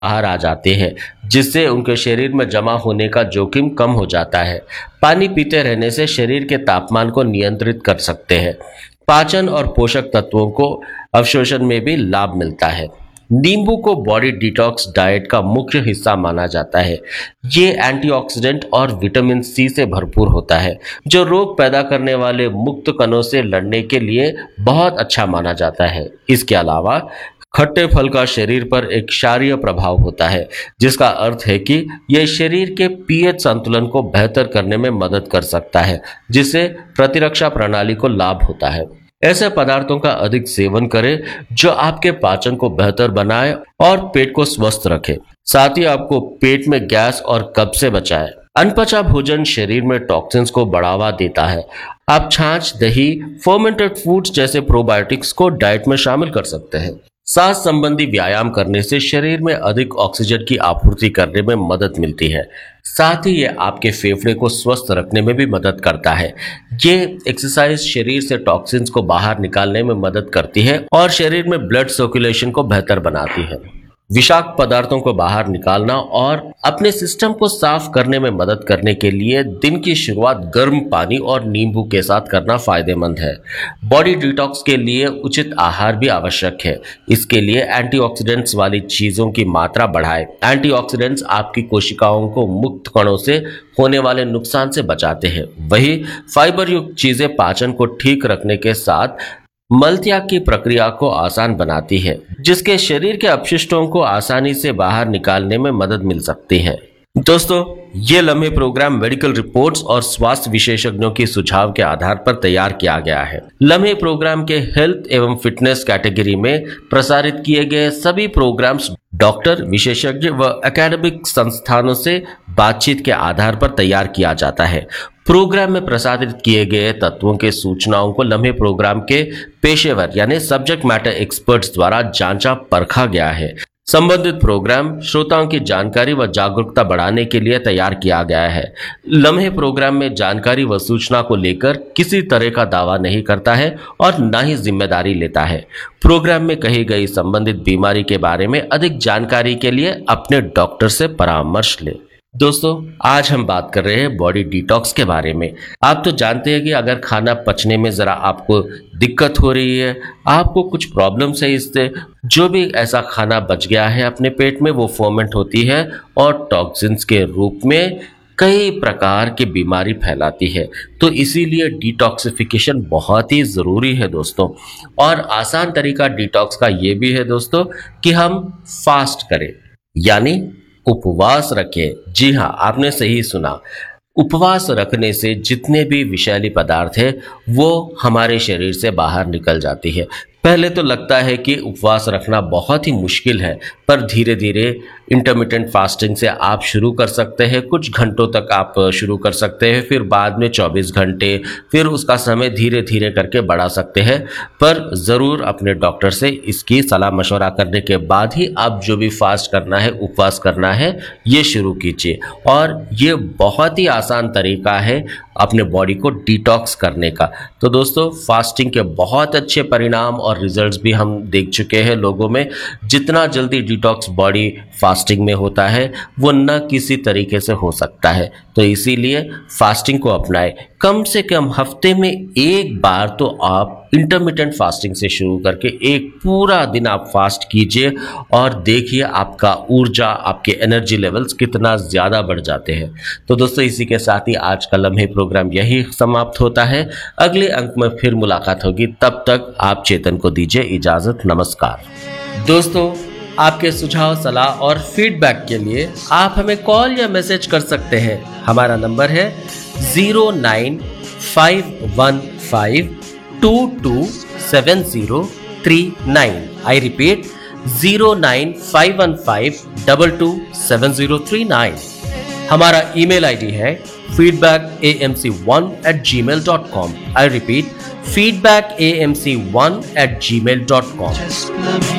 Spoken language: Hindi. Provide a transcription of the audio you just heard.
बाहर आ जाते हैं, जिससे उनके शरीर में जमा होने का जोखिम कम हो जाता है। पानी पीते रहने से शरीर के तापमान को नियंत्रित कर सकते हैं। पाचन और पोषक तत्वों को अवशोषण में भी लाभ मिलता है। नींबू को बॉडी डिटॉक्स डाइट का मुख्य हिस्सा माना जाता है। ये एंटीऑक्सीडेंट और विटामिन सी से भरपूर होता है, जो रोग पैदा करने वाले मुक्त कणों से लड़ने के लिए बहुत अच्छा माना जाता है। इसके अलावा खट्टे फल का शरीर पर एक क्षारीय प्रभाव होता है, जिसका अर्थ है कि यह शरीर के पीएच संतुलन को बेहतर करने में मदद कर सकता है, जिससे प्रतिरक्षा प्रणाली को लाभ होता है। ऐसे पदार्थों का अधिक सेवन करें जो आपके पाचन को बेहतर बनाए और पेट को स्वस्थ रखे। साथ ही आपको पेट में गैस और कब्ज से बचाए। अनपचा भोजन शरीर में टॉक्सिन्स को बढ़ावा देता है। आप छाछ, दही, फर्मेंटेड फूड्स जैसे प्रोबायोटिक्स को डाइट में शामिल कर सकते हैं। सांस संबंधी व्यायाम करने से शरीर में अधिक ऑक्सीजन की आपूर्ति करने में मदद मिलती है। साथ ही ये आपके फेफड़े को स्वस्थ रखने में भी मदद करता है। ये एक्सरसाइज शरीर से टॉक्सिन्स को बाहर निकालने में मदद करती है और शरीर में ब्लड सर्कुलेशन को बेहतर बनाती है। विषाक्त पदार्थों को बाहर निकालना और अपने सिस्टम को साफ करने में मदद करने के लिए दिन की शुरुआत गर्म पानी और नींबू के साथ करना फायदेमंद है। बॉडी डिटॉक्स के लिए उचित आहार भी आवश्यक है। इसके लिए एंटीऑक्सीडेंट्स वाली चीजों की मात्रा बढ़ाएं। एंटीऑक्सीडेंट्स आपकी कोशिकाओं को मुक्त कणों से होने वाले नुकसान से बचाते हैं। वही फाइबर युक्त चीजें पाचन को ठीक रखने के साथ मलत्याग की प्रक्रिया को आसान बनाती है, जिसके शरीर के अपशिष्टों को आसानी से बाहर निकालने में मदद मिल सकती है। दोस्तों, ये लम्हे प्रोग्राम मेडिकल रिपोर्ट्स और स्वास्थ्य विशेषज्ञों की सुझाव के आधार पर तैयार किया गया है। लम्हे प्रोग्राम के हेल्थ एवं फिटनेस कैटेगरी में प्रसारित किए गए सभी प्रोग्राम्स डॉक्टर, विशेषज्ञ व एकेडमिक संस्थानों से बातचीत के आधार पर तैयार किया जाता है। प्रोग्राम में प्रसारित किए गए तत्वों के सूचनाओं को लम्हे प्रोग्राम के पेशेवर यानी सब्जेक्ट मैटर एक्सपर्ट्स द्वारा जांचा परखा गया है। संबंधित प्रोग्राम श्रोताओं की जानकारी व जागरूकता बढ़ाने के लिए तैयार किया गया है। लम्हे प्रोग्राम में जानकारी व सूचना को लेकर किसी तरह का दावा नहीं करता है और न ही जिम्मेदारी लेता है। प्रोग्राम में कही गई संबंधित बीमारी के बारे में अधिक जानकारी के लिए अपने डॉक्टर से परामर्श लें। दोस्तों, आज हम बात कर रहे हैं बॉडी डिटॉक्स के बारे में। आप तो जानते हैं कि अगर खाना पचने में ज़रा आपको दिक्कत हो रही है, आपको कुछ प्रॉब्लम्स है इससे, जो भी ऐसा खाना बच गया है अपने पेट में वो फर्मेंट होती है और टॉक्सिन्स के रूप में कई प्रकार की बीमारी फैलाती है। तो इसीलिए डिटॉक्सिफिकेशन बहुत ही ज़रूरी है दोस्तों। और आसान तरीका डिटॉक्स का ये भी है दोस्तों कि हम फास्ट करें, यानी उपवास रखें। जी हाँ, आपने सही सुना। उपवास रखने से जितने भी विषैली पदार्थ है वो हमारे शरीर से बाहर निकल जाती है। पहले तो लगता है कि उपवास रखना बहुत ही मुश्किल है, पर धीरे धीरे इंटरमिटेंट फास्टिंग से आप शुरू कर सकते हैं। कुछ घंटों तक आप शुरू कर सकते हैं, फिर बाद में 24 घंटे, फिर उसका समय धीरे धीरे करके बढ़ा सकते हैं। पर ज़रूर अपने डॉक्टर से इसकी सलाह मशवरा करने के बाद ही आप जो भी फास्ट करना है, उपवास करना है, ये शुरू कीजिए। और ये बहुत ही आसान तरीका है अपने बॉडी को डिटॉक्स करने का। तो दोस्तों, फास्टिंग के बहुत अच्छे परिणाम और रिजल्ट्स भी हम देख चुके हैं लोगों में। जितना जल्दी डिटॉक्स बॉडी फास्टिंग में होता है वो न किसी तरीके से हो सकता है। तो इसीलिए फास्टिंग को अपनाएं। कम से कम हफ्ते में एक बार तो आप इंटरमिटेंट फास्टिंग से शुरू करके एक पूरा दिन आप फास्ट कीजिए और देखिए आपका ऊर्जा, आपके एनर्जी लेवल्स कितना ज़्यादा बढ़ जाते हैं। तो दोस्तों, इसी के साथ ही आज का लम्हे प्रोग्राम यही समाप्त होता है। अगले अंक में फिर मुलाकात होगी। तब तक आप चेतन को दीजिए इजाज़त। नमस्कार। दोस्तों, आपके सुझाव, सलाह और फीडबैक के लिए आप हमें कॉल या मैसेज कर सकते हैं। हमारा नंबर है 09515227039। I repeat 09515227039। हमारा ईमेल आईडी है feedbackamc1@gmail.com। I repeat feedbackamc1@gmail.com।